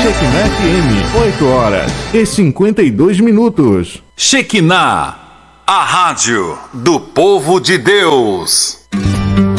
Shekinah FM, 8h52. Shekinah, a rádio do povo de Deus.